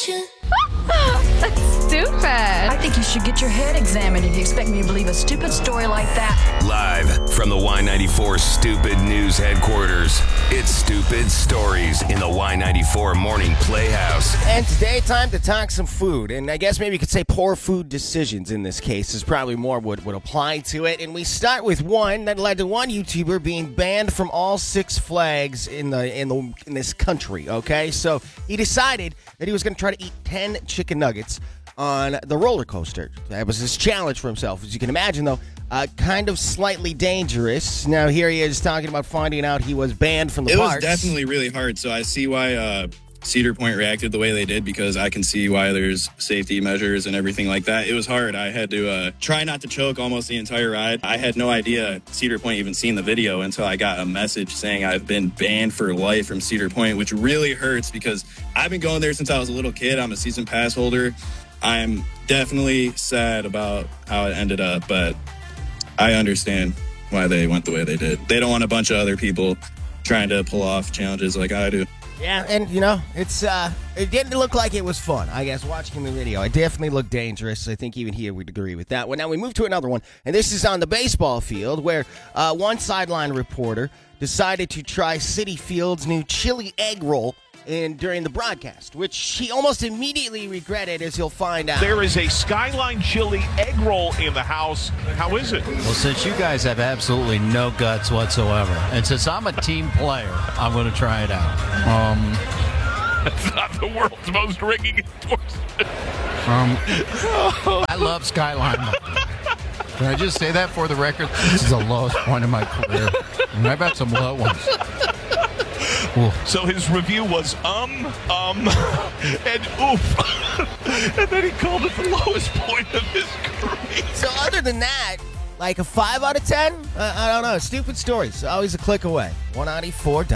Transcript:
That's stupid. I think you should get your head examined if you expect me to believe a stupid story like that. Live from the Y94 Stupid News headquarters, it's Stupid Stories in the Y94 Morning Playhouse. And today, time to talk some food. And I guess maybe you could say poor food decisions in this case is probably more would apply to it. And we start with one that led to one YouTuber being banned from all Six Flags in this country, okay? So he decided that he was going to try to eat 10 chicken nuggets on the roller coaster. That was his challenge for himself. As you can imagine, though, kind of slightly dangerous. Now, here he is talking about finding out he was banned from the parks. It was definitely really hard, so I see why Cedar Point reacted the way they did, because I can see why there's safety measures and everything like that. It was hard. I had to try not to choke almost the entire ride. I had no idea Cedar Point even seen the video until I got a message saying I've been banned for life from Cedar Point, which really hurts because I've been going there since I was a little kid. I'm a season pass holder. I'm definitely sad about how it ended up, but I understand why they went the way they did. They don't want a bunch of other people trying to pull off challenges like I do. Yeah, and it didn't look like it was fun, I guess, watching the video. It definitely looked dangerous. I think even here we'd agree with that one. Now we move to another one, and this is on the baseball field where one sideline reporter decided to try Citi Field's new chili egg roll during the broadcast, which he almost immediately regretted, as you'll find out. There is a Skyline chili egg roll in the house. How is it? Well, since you guys have absolutely no guts whatsoever, and since I'm a team player, I'm going to try it out. That's not the world's most ringing endorsement. I love Skyline. Can I just say that for the record? This is the lowest point in my career. And I've had some low ones. Ooh. So his review was and oof. And then he called it the lowest point of his career. So other than that, like a 5 out of 10? I don't know. Stupid stories. Always a click away. 194.